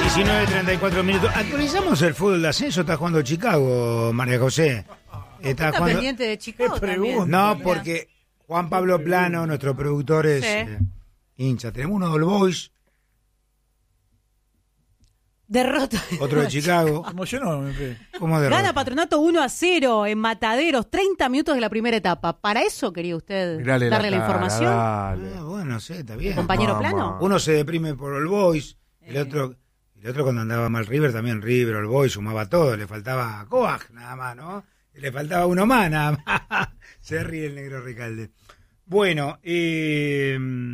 19:34. Actualizamos el fútbol de ascenso. Está jugando Chicago, María José. Está jugando... pendiente de Chicago también. No, porque Juan Pablo Plano, nuestro productor, es hincha. Tenemos uno de All Boys. Derrota. Otro de Chicago. Emocionó. ¿Cómo derrota? Gana Patronato 1-0 en Mataderos, 30 minutos de la primera etapa. ¿Para eso quería usted darle la información? Bueno, sí, está bien. ¿Compañero Plano? Uno se deprime por All Boys, el otro cuando andaba mal River, también River, All Boys, sumaba todo, le faltaba Coag nada más, ¿no? Le faltaba uno más nada más. Se ríe el negro Recalde. Bueno, ¿qué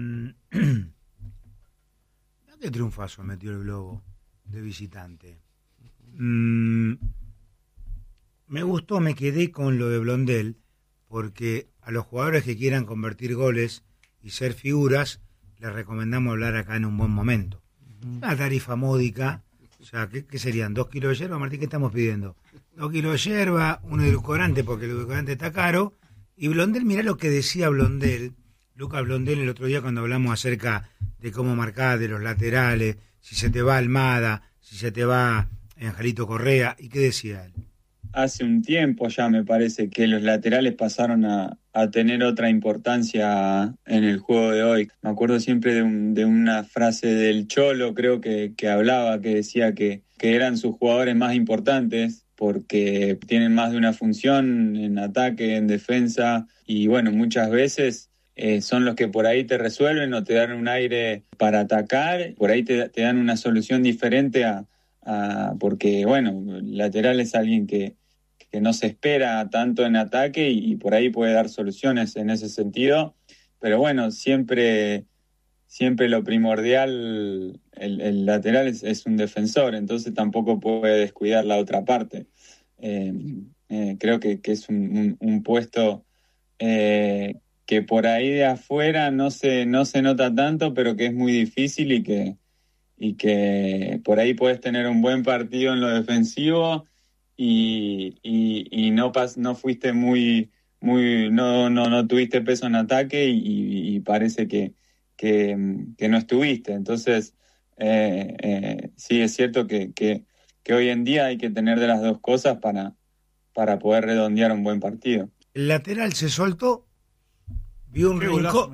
triunfazo metió el Globo de visitante? Me gustó, me quedé con lo de Blondel, porque a los jugadores que quieran convertir goles y ser figuras, les recomendamos hablar acá en un buen momento. Una tarifa módica, o sea, ¿qué serían? 2 kilos de yerba, Martín, ¿qué estamos pidiendo? 2 kilos de yerba, un edulcorante, porque el edulcorante está caro, y Blondel, mirá lo que decía Blondel, Lucas Blondel, el otro día cuando hablamos acerca de cómo marcar de los laterales, si se te va Almada, si se te va Angelito Correa, ¿y qué decía él? Hace un tiempo ya me parece que los laterales pasaron a tener otra importancia en el juego de hoy. Me acuerdo siempre de una frase del Cholo, creo que hablaba, que decía que eran sus jugadores más importantes porque tienen más de una función en ataque, en defensa, y bueno, muchas veces son los que por ahí te resuelven o te dan un aire para atacar, por ahí te dan una solución diferente porque bueno, el lateral es alguien que no se espera tanto en ataque y por ahí puede dar soluciones en ese sentido, pero bueno, siempre lo primordial, el lateral es un defensor, entonces tampoco puede descuidar la otra parte. Creo que es un puesto que por ahí de afuera no se nota tanto, pero que es muy difícil y que por ahí puedes tener un buen partido en lo defensivo y no fuiste no tuviste peso en ataque y parece que no estuviste. Entonces sí es cierto que hoy en día hay que tener de las dos cosas para poder redondear un buen partido. El lateral se soltó, vio un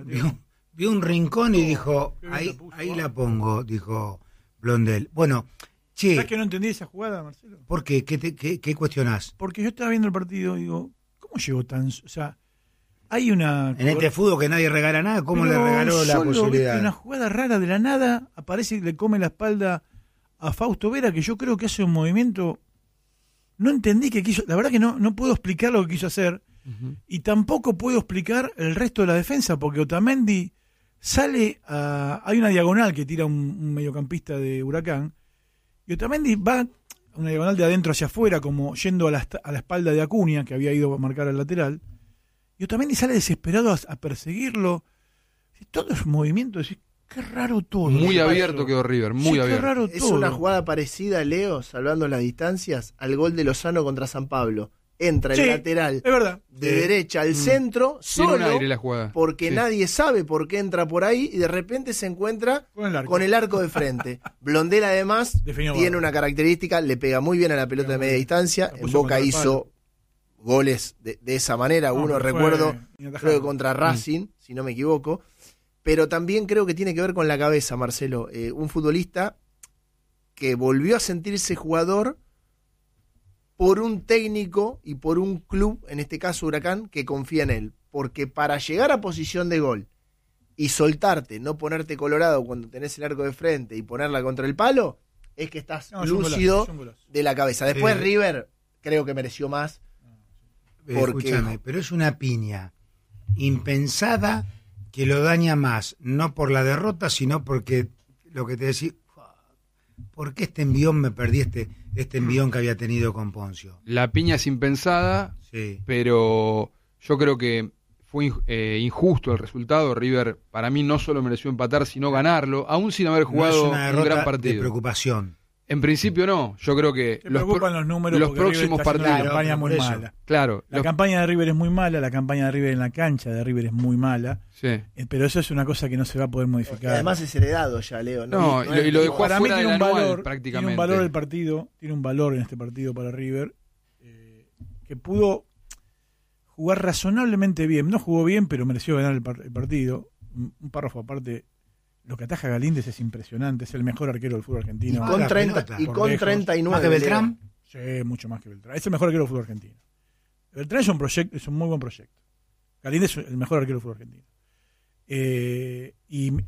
rincón y dijo, ahí la pongo, dijo Blondel. Bueno, che, ¿sabes que no entendí esa jugada, Marcelo? ¿Por qué? ¿Qué cuestionás? Porque yo estaba viendo el partido y digo, ¿cómo llegó tan...? O sea, hay una... En este fútbol que nadie regala nada, ¿cómo le regaló la posibilidad? Una jugada rara de la nada, aparece y le come la espalda a Fausto Vera, que yo creo que hace un movimiento... No entendí qué quiso... La verdad que no puedo explicar lo que quiso hacer, y tampoco puedo explicar el resto de la defensa, porque Otamendi sale a... Hay una diagonal que tira un mediocampista de Huracán, y Otamendi va a una diagonal de adentro hacia afuera, como yendo a la espalda de Acuña, que había ido a marcar al lateral, y Otamendi sale desesperado a perseguirlo. Todo es movimiento, decís, qué raro todo. Muy abierto quedó River, muy abierto. Qué raro es todo. una jugada parecida, Leo, salvando las distancias, al gol de Lozano contra San Pablo. Entra el lateral es verdad. de derecha al centro, solo, aire la jugada. porque nadie sabe por qué entra por ahí, y de repente se encuentra con el arco de frente. Blondel además tiene una característica, le pega muy bien a la pelota de media distancia. En Boca hizo goles de esa manera, uno recuerdo, creo que contra Racing, si no me equivoco, pero también creo que tiene que ver con la cabeza, Marcelo. Un futbolista que volvió a sentirse jugador por un técnico y por un club, en este caso Huracán, que confía en él. Porque para llegar a posición de gol y soltarte, no ponerte colorado cuando tenés el arco de frente y ponerla contra el palo, es que estás lúcido de la cabeza. Después River creo que mereció más. Escúchame, pero es una piña impensada que lo daña más, no por la derrota, sino porque lo que te decís, ¿por qué este envión me perdí este envión que había tenido con Poncio? La piña es impensada, sí, pero yo creo que fue injusto el resultado. River, para mí, no solo mereció empatar, sino ganarlo, aún sin haber jugado no es una un gran partido. De preocupación. En principio no, yo creo que los números, los próximos partidos. La campaña muy mala. Claro. La campaña de River es muy mala, la campaña de River en la cancha de River es muy mala. Sí. Pero eso es una cosa que no se va a poder modificar. Porque además es heredado ya, Leo. No, y lo dejó para fuera mí del tiene un anual, valor, prácticamente. Tiene un valor el partido, tiene un valor en este partido para River, que pudo jugar razonablemente bien. No jugó bien, pero mereció ganar el partido. Un párrafo aparte. Lo que ataja Galíndez es impresionante, es el mejor arquero del fútbol argentino. Y con 39. ¿Más que Beltrán? Sí, mucho más que Beltrán. Es el mejor arquero del fútbol argentino. Beltrán es un muy buen proyecto. Galíndez es el mejor arquero del fútbol argentino. Y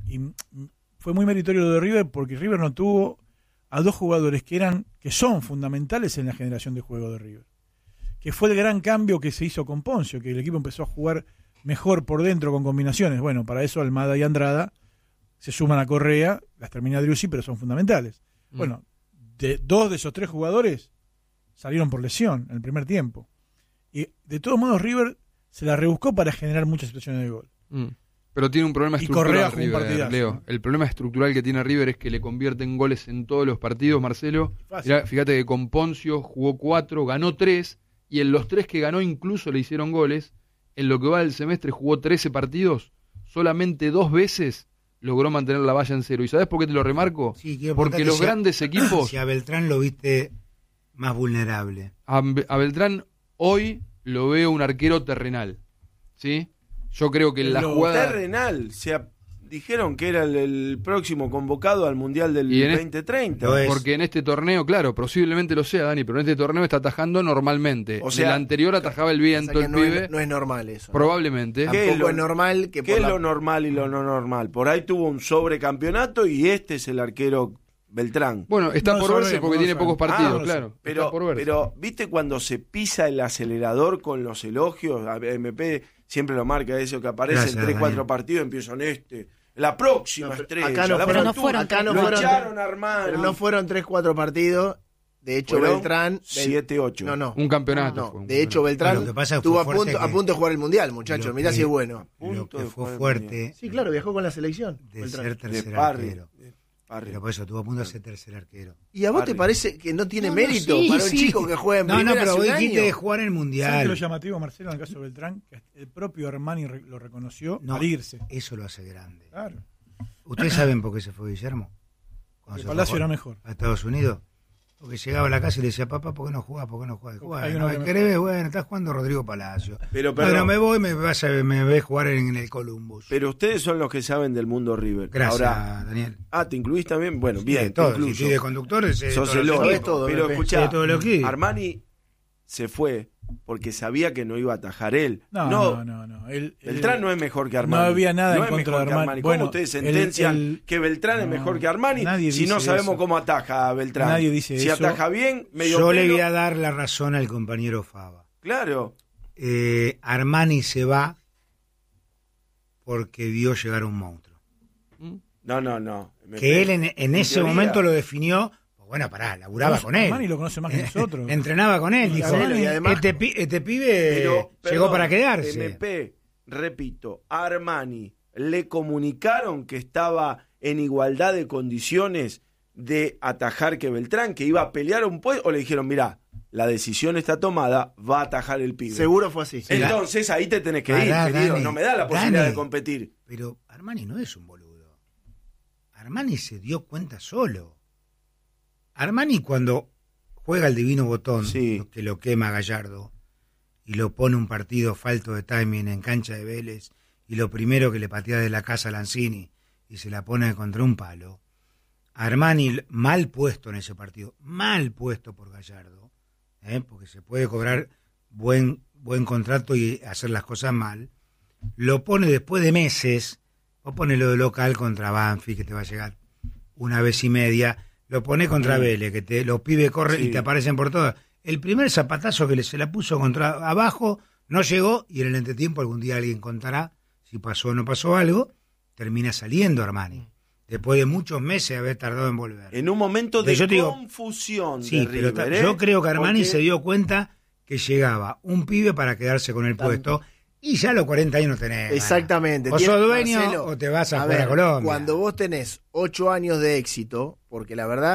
fue muy meritorio lo de River porque River no tuvo a dos jugadores que son fundamentales en la generación de juego de River. Que fue el gran cambio que se hizo con Poncio, que el equipo empezó a jugar mejor por dentro con combinaciones. Bueno, para eso Almada y Andrada se suman a Correa, las termina Driussi, pero son fundamentales. Bueno, dos de esos tres jugadores salieron por lesión en el primer tiempo. Y de todos modos River se la rebuscó para generar muchas situaciones de gol. Pero tiene un problema estructural River, Leo. El problema estructural que tiene River es que le convierten goles en todos los partidos, Marcelo. Mirá, fíjate que con Poncio jugó 4, ganó 3, y en los 3 que ganó incluso le hicieron goles. En lo que va del semestre jugó 13 partidos, solamente 2 veces logró mantener la valla en 0. ¿Y sabés por qué te lo remarco? Sí, porque los grandes equipos... Si a Beltrán lo viste más vulnerable. A Beltrán hoy lo veo un arquero terrenal, ¿sí? Yo creo que la jugada... Terrenal, dijeron que era el próximo convocado al Mundial del 2030. Porque en este torneo, claro, posiblemente lo sea, Dani, pero en este torneo está atajando normalmente. O sea, en el anterior atajaba el viento, el pibe. No es normal eso. Probablemente. Tampoco es normal que ¿Qué es lo normal y lo no normal? Por ahí tuvo un sobrecampeonato y este es el arquero Beltrán. Bueno, está por verse porque tiene pocos partidos, claro. Pero, ¿viste cuando se pisa el acelerador con los elogios? A MP siempre lo marca eso, que aparece en 3-4 partidos, empiezan la próxima estrella. Acá no echaron a Armani. Pero no fueron 3-4 partidos. De hecho, Beltrán... 7-8. No. Un campeonato. De hecho, Beltrán estuvo a punto de jugar el Mundial, muchachos. Mirá si es bueno. Lo que fue fuerte... Sí, claro, viajó con la selección. De Beltrán. ser tercer arquero. Pero por eso estuvo a punto de ser tercer arquero. ¿Y a vos te parece que no tiene mérito para un chico que juega en primera? No, pero vos dijiste de jugar en el Mundial. ¿Sabes lo llamativo, Marcelo, en el caso de Beltrán? Que el propio Armani lo reconoció al irse. Eso lo hace grande. Claro. ¿Ustedes saben por qué se fue Guillermo? El Palacio era mejor. A Estados Unidos. Porque llegaba a la casa y le decía, papá, ¿por qué no jugás? ¿Por qué no jugás? Bueno, estás jugando Rodrigo Palacio. Pero me voy, me ves jugar en el Columbus. Pero ustedes son los que saben del mundo River. Gracias, ahora, Daniel. ¿Te incluís también? Bueno, bien, todo. Si estoy de conductores, sos el todo. Pero escuchá, Armani se fue porque sabía que no iba a atajar él. No. Beltrán no es mejor que Armani. No había nada en contra de Armani. ¿Cómo ustedes sentencian que Beltrán es mejor que Armani si no sabemos cómo ataja a Beltrán? Nadie dice si eso. Ataja bien, yo le voy a dar la razón al compañero Fava. Claro. Armani se va porque vio llegar a un monstruo. No. Que él en ese momento lo definió. Bueno, laburaba con él. Armani lo conoce más que nosotros. Entrenaba con él. Dijo, y además, este pibe llegó para quedarse. MP, repito, a Armani le comunicaron que estaba en igualdad de condiciones de atajar que Beltrán, que iba a pelear un puesto, o le dijeron, mirá, la decisión está tomada, va a atajar el pibe. Seguro fue así. Entonces ahí te tenés que ir, querido. No me da la posibilidad de competir. Pero Armani no es un boludo. Armani se dio cuenta solo. Armani cuando juega el divino botón, que lo quema Gallardo, y lo pone un partido falto de timing en cancha de Vélez, y lo primero que le patea de la casa a Lanzini, y se la pone contra un palo, Armani mal puesto en ese partido, mal puesto por Gallardo, porque se puede cobrar buen contrato y hacer las cosas mal, lo pone después de meses, vos ponelo de local contra Banfield, que te va a llegar una vez y media, lo pone contra Vélez, que los pibes corren y te aparecen por todas. El primer zapatazo que se la puso contra abajo no llegó, y en el entretiempo algún día alguien contará si pasó o no pasó algo, termina saliendo Armani. Después de muchos meses de haber tardado en volver. En un momento de confusión de River. Pero yo creo que Armani se dio cuenta que llegaba un pibe para quedarse con el puesto. Y ya a los 40 años tenés. Exactamente. ¿Vos sos dueño, Marcelo, o te vas a jugar a Colombia? Cuando vos tenés 8 años de éxito, porque la verdad,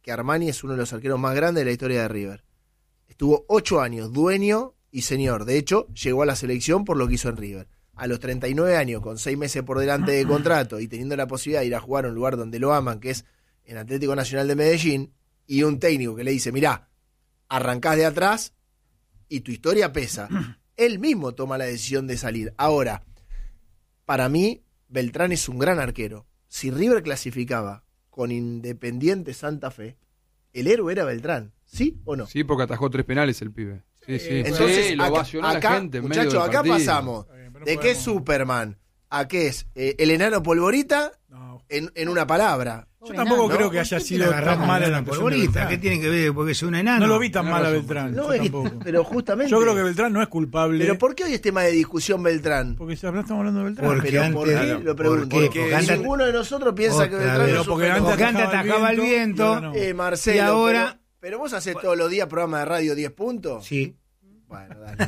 que Armani es uno de los arqueros más grandes de la historia de River. Estuvo 8 años, dueño y señor. De hecho, llegó a la selección por lo que hizo en River. A los 39 años, con 6 meses por delante de contrato y teniendo la posibilidad de ir a jugar a un lugar donde lo aman, que es en Atlético Nacional de Medellín, y un técnico que le dice, mirá, arrancás de atrás y tu historia pesa. Él mismo toma la decisión de salir. Ahora, para mí, Beltrán es un gran arquero. Si River clasificaba con Independiente Santa Fe, el héroe era Beltrán, ¿sí o no? Sí, porque atajó 3 penales el pibe. Sí. Entonces, sí, lo ovacionó la gente en muchachos, medio del acá partido. pasamos de qué es Superman a qué es el enano Polvorita en una palabra. Yo tampoco creo que haya sido tan mala la Polvorita. ¿Qué tiene que ver? Porque es un enano. No lo vi tan mal a Beltrán. No, tampoco. Pero justamente. Yo creo que Beltrán no es culpable. ¿Pero por qué hoy es tema de discusión Beltrán? Porque estamos hablando de Beltrán. Porque antes, ¿por qué? Lo pregunto. Porque ninguno de nosotros piensa que Beltrán es porque antes atajaba el viento. Marcelo. Y ahora. Pero vos haces todos los días programa de radio 10 puntos. Sí. Bueno, dale.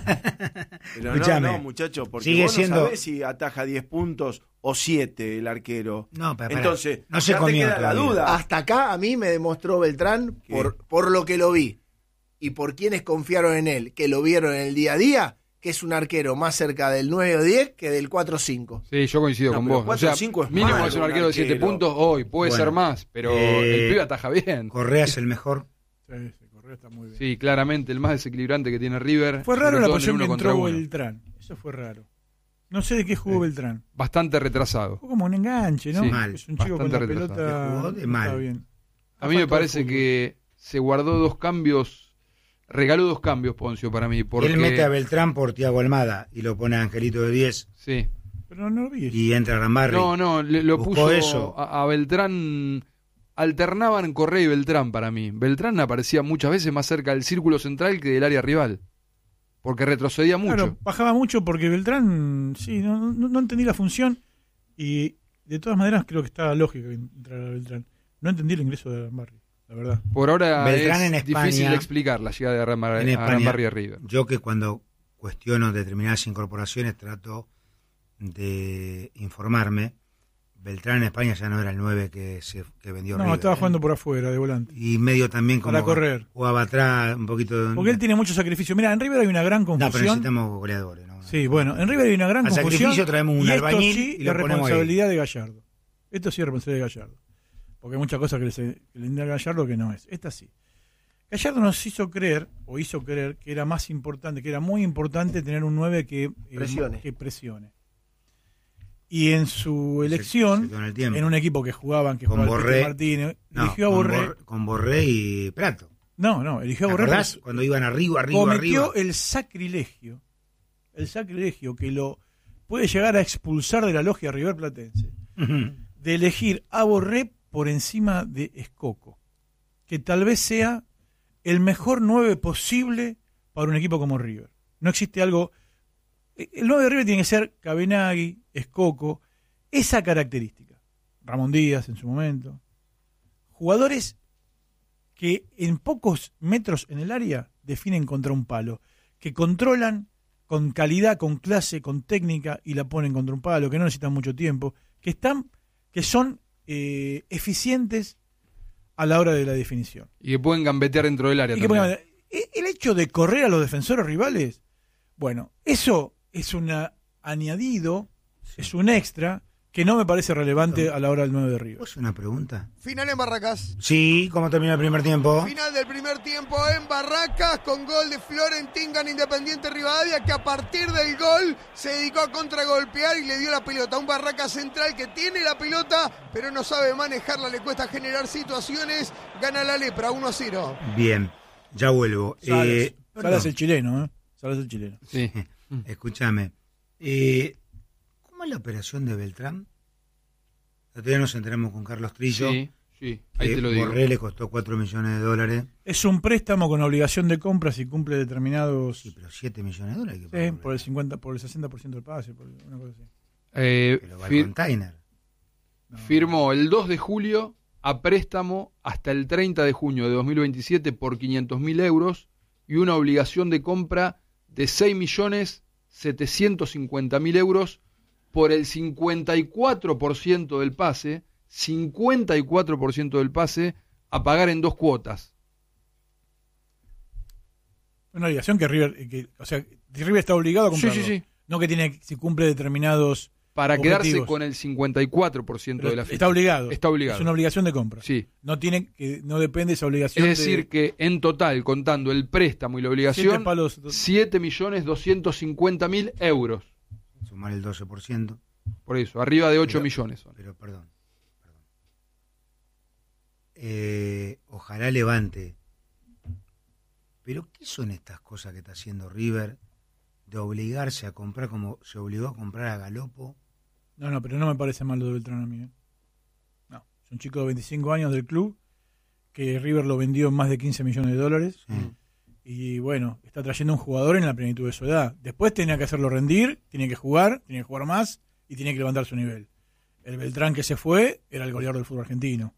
Pero no, muchachos, porque sigue vos no siendo... sabés si ataja 10 puntos o 7 el arquero. No, pero entonces, no se ya comió te queda la duda. Hasta acá a mí me demostró Beltrán, por lo que lo vi y por quienes confiaron en él, que lo vieron en el día a día, que es un arquero más cerca del 9 o 10 que del 4 o 5. Sí, yo coincido con vos. 4 o 5 es mínimo malo, es un arquero de 7 puntos hoy, puede ser más, pero el pibe ataja bien. Correa es el mejor. Sí, Correa está muy bien. Sí, claramente el más desequilibrante que tiene River. Fue raro la posición que entró Beltrán. Eso fue raro. No sé de qué jugó Beltrán. Bastante retrasado. Fue como un enganche, ¿no? Sí, es un chico con la pelota. Jugó de mal. Bien. A mí me parece que se guardó 2 cambios, regaló 2 cambios Poncio para mí. Porque... Él mete a Beltrán por Thiago Almada y lo pone a Angelito de 10. Sí. Pero no vi eso. Y entra Rambarri. No, lo puso eso. A Beltrán. Alternaban Correa y Beltrán para mí. Beltrán aparecía muchas veces más cerca del círculo central que del área rival. Porque retrocedía mucho. Claro, bajaba mucho porque Beltrán, sí, no entendí la función. Y de todas maneras creo que estaba lógico entrar a Beltrán. No entendí el ingreso de Rambarri, la verdad. Por ahora Beltrán es en España, difícil de explicar la llegada de Rambarri a River. Yo que cuando cuestiono determinadas incorporaciones trato de informarme. Beltrán en España ya no era el 9 que vendió River. No, estaba jugando por afuera, de volante. Y medio también como... Para correr. Jugaba atrás un poquito... Porque él tiene mucho sacrificio. Mira, en River hay una gran confusión. No, pero necesitamos goleadores. ¿no? Sí, bueno, en River hay una gran confusión. Sacrificio traemos un albañil sí, y lo la ponemos responsabilidad ahí. de Gallardo. Esto sí es responsabilidad de Gallardo. Porque hay muchas cosas que le indica a Gallardo que no es. Esta sí. Gallardo nos hizo creer que era más importante, que era muy importante tener un 9 que presione. Y en su elección, en un equipo que jugaban, que jugaba Borré, Martínez, eligió a Borré. Con Borré y Prato. No, eligió a Borré. ¿Verdad? Cuando iban arriba. Cometió el sacrilegio que lo puede llegar a expulsar de la logia riverplatense, de elegir a Borré por encima de Escoco, que tal vez sea el mejor 9 posible para un equipo como River. No existe algo... El 9 de River tiene que ser Cabenagui, Escoco, esa característica. Ramón Díaz en su momento. Jugadores que en pocos metros en el área definen contra un palo, que controlan con calidad, con clase, con técnica y la ponen contra un palo, que no necesitan mucho tiempo, que son eficientes a la hora de la definición. Y que pueden gambetear dentro del área también. El hecho de correr a los defensores rivales, bueno, eso es un añadido, es un extra que no me parece relevante a la hora del 9 de River. ¿Vos una pregunta? Final en Barracas. Sí, ¿cómo terminó el primer tiempo? Final del primer tiempo en Barracas con gol de Florentín en Independiente Rivadavia, que a partir del gol se dedicó a contragolpear y le dio la pelota a un Barracas central que tiene la pelota pero no sabe manejarla, le cuesta generar situaciones. Gana la Lepra 1-0. Bien, ya vuelvo. Salas el chileno, ¿eh? Salas el chileno. Sí. Escúchame, ¿cómo es la operación de Beltrán? Todavía nos enteramos con Carlos Trillo. Sí, ahí te lo digo. Borré le costó $4 millones. Es un préstamo con obligación de compra si cumple determinados... Sí, pero $7 millones hay que pagar. Sí, por el 60% del pase, por una cosa así. Pero va al container. Firmó el 2 de julio a préstamo hasta el 30 de junio de 2027 por 500.000 euros y una obligación de compra de 6.750.000 euros por el 54% del pase, a pagar en 2 cuotas. Una obligación que River, River está obligado a comprarlo. Sí. No que si cumple determinados para objetivos. Quedarse con el 54% de la ficha. Está obligado. Está obligado. Es una obligación de compra. Sí. No depende de esa obligación. Es decir, que en total, contando el préstamo y la obligación, 7.250.000 euros. Sumar el 12%. Por eso, arriba de 8 millones. Pero perdón. Ojalá levante. Pero ¿qué son estas cosas que está haciendo River de obligarse a comprar como se obligó a comprar a Galopo? No, pero no me parece mal lo de Beltrán a mí. No, es un chico de 25 años del club que River lo vendió en más de 15 millones de dólares. Y bueno, está trayendo un jugador en la plenitud de su edad. Después tenía que hacerlo rendir, tiene que jugar más y tiene que levantar su nivel. El Beltrán que se fue era el goleador del fútbol argentino.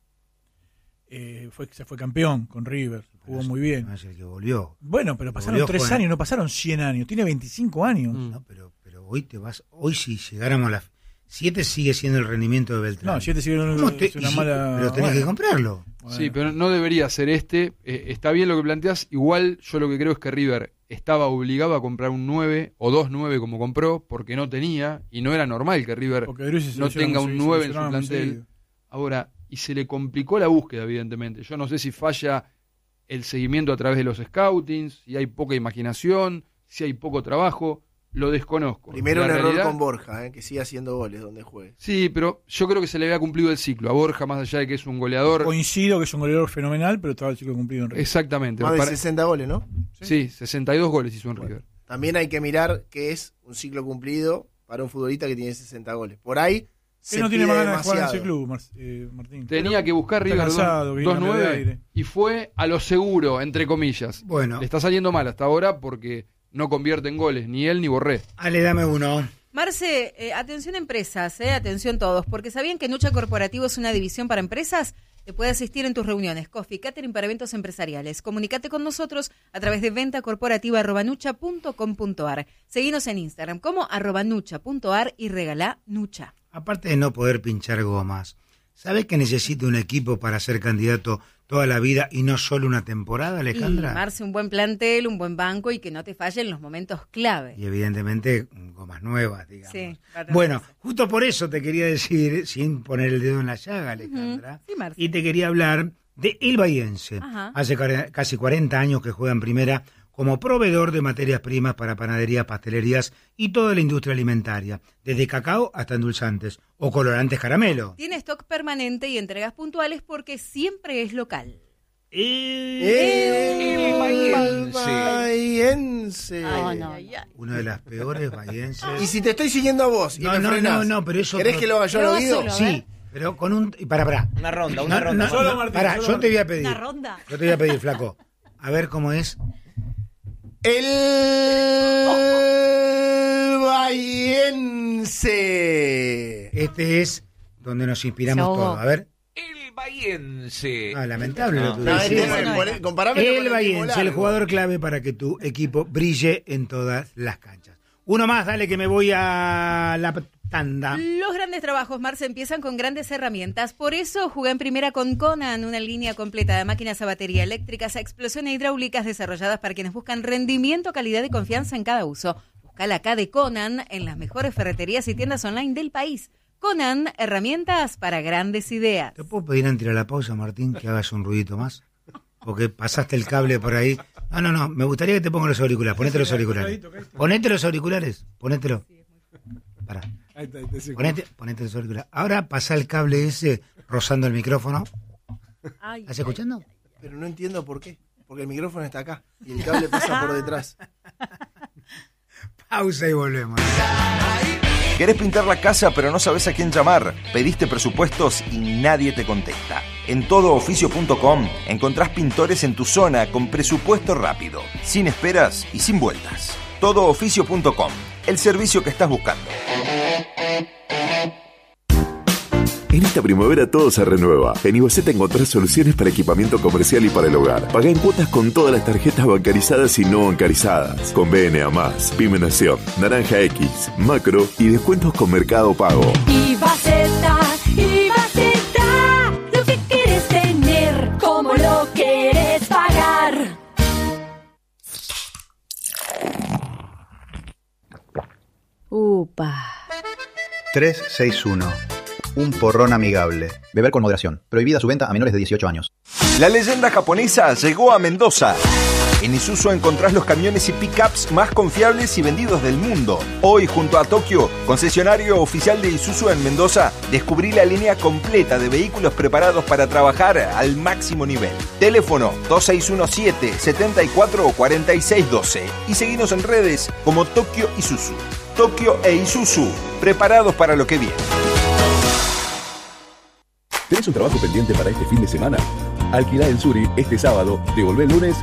Se fue campeón con River, jugó muy bien. No es el que volvió. Bueno, pero pasaron 3 años, no pasaron 100 años, tiene 25 años. No, pero hoy si llegáramos a las 7 sigue siendo el rendimiento de Beltrán. No, 7 sigue siendo una mala... Pero tenés que comprarlo. Bueno. Sí, pero no debería ser está bien lo que planteas, igual yo lo que creo es que River estaba obligado a comprar un 9 o 2 9 como compró, porque no tenía, y no era normal que River no tenga un 9 en su plantel. Ahora, y se le complicó la búsqueda, evidentemente. Yo no sé si falla el seguimiento a través de los scoutings, si hay poca imaginación, si hay poco trabajo, lo desconozco. Primero un error con Borja, que sigue haciendo goles donde juegue. Sí, pero yo creo que se le había cumplido el ciclo a Borja, más allá de que es un goleador. Coincido que es un goleador fenomenal, pero estaba el ciclo cumplido en River. Exactamente. Más de 60 goles, ¿no? Sí, 62 goles hizo en River. También hay que mirar qué es un ciclo cumplido para un futbolista que tiene 60 goles. Por ahí que no tiene más ganas de jugar en ese club, Martín. Tenía que buscar River 2-9 y fue a lo seguro, entre comillas. Bueno. Le está saliendo mal hasta ahora porque no convierte en goles, ni él ni Borré. Ale, dame uno. Marce, atención empresas, atención todos, porque ¿sabían que Nucha Corporativo es una división para empresas? Te puede asistir en tus reuniones, coffee, catering para eventos empresariales. Comunícate con nosotros a través de ventacorporativa@nucha.com.ar. Seguinos en Instagram como @nucha.ar y regalá Nucha. Aparte de no poder pinchar gomas, ¿sabes que necesito un equipo para ser candidato toda la vida y no solo una temporada, Alejandra? Y Marce, un buen plantel, un buen banco y que no te fallen los momentos clave. Y evidentemente gomas nuevas, digamos. Sí, bueno, justo por eso te quería decir, sin poner el dedo en la llaga, Alejandra, sí, Marce. y te quería hablar de El Bahiense. Hace casi 40 años que juega en primera como proveedor de materias primas para panaderías, pastelerías y toda la industria alimentaria, desde cacao hasta endulzantes o colorantes caramelo. Tiene stock permanente y entregas puntuales porque siempre es local. El Bahiense. Uno de las peores bahienses. Y si te estoy siguiendo a vos y me frenás, no, pero eso... ¿querés que lo haga yo al oído? Sí, pero con un... Pará. Una ronda. Solo Martín, pará, yo te voy a pedir. Una ronda. Yo te voy a pedir, flaco. A ver cómo es. El Bahiense. Este es donde nos inspiramos todos. A ver. El Bahiense. Lamentable lo que El Bahiense, el jugador clave para que tu equipo brille en todas las canchas. Uno más, dale que me voy a la tanda. Los grandes trabajos, Marce, empiezan con grandes herramientas. Por eso jugué en primera con Conan, una línea completa de máquinas a batería eléctricas, a explosión e hidráulicas desarrolladas para quienes buscan rendimiento, calidad y confianza en cada uso. Buscala acá de Conan en las mejores ferreterías y tiendas online del país. Conan, herramientas para grandes ideas. ¿Te puedo pedir antes de la pausa, Martín, que hagas un ruidito más? Porque pasaste el cable por ahí. No, me gustaría que te pongas los auriculares. Ponete los auriculares. Ponete los auriculares. Ponételo. Pará. Ponete los auriculares. Ahora pasa el cable ese rozando el micrófono. ¿Estás escuchando? Pero no entiendo por qué. Porque el micrófono está acá y el cable pasa por detrás. Pausa y volvemos. ¿Querés pintar la casa pero no sabés a quién llamar? Pediste presupuestos y nadie te contesta. En todooficio.com encontrás pintores en tu zona con presupuesto rápido, sin esperas y sin vueltas. Todooficio.com, el servicio que estás buscando. En esta primavera todo se renueva. En Ivaceta encontrás soluciones para equipamiento comercial y para el hogar. Pagá en cuotas con todas las tarjetas bancarizadas y no bancarizadas. Con BNA+, Pyme Nación, Naranja X, Macro y descuentos con Mercado Pago. Ivaceta, lo que quieres tener como Upa. 361. Un porrón amigable. Beber con moderación. Prohibida su venta a menores de 18 años. La leyenda japonesa llegó a Mendoza. En Isuzu encontrás los camiones y pickups más confiables y vendidos del mundo. Hoy, junto a Tokio, concesionario oficial de Isuzu en Mendoza, descubrí la línea completa de vehículos preparados para trabajar al máximo nivel. Teléfono 2617-744612 y seguinos en redes como Tokio Isuzu. Tokio e Isuzu, preparados para lo que viene. ¿Tenés un trabajo pendiente para este fin de semana? Alquilá en Zurich este sábado, devolvé el lunes